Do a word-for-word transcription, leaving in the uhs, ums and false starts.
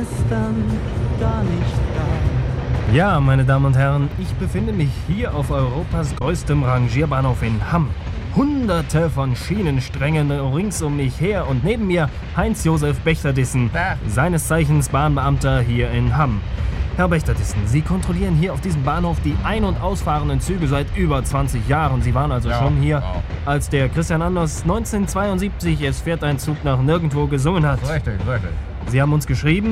gestern gar nicht da. Ja, meine Damen und Herren, ich befinde mich hier auf Europas größtem Rangierbahnhof in Hamm. Hunderte von Schienensträngen rings um mich her und neben mir Heinz-Josef Bechterdissen, seines Zeichens Bahnbeamter hier in Hamm. Herr Bechterdissen, Sie kontrollieren hier auf diesem Bahnhof die ein- und ausfahrenden Züge seit über zwanzig Jahren. Sie waren also Ja, schon hier, ja. als der Christian Anders neunzehnhundertzweiundsiebzig "Es fährt ein Zug nach nirgendwo" gesungen hat. Richtig, richtig. Sie haben uns geschrieben,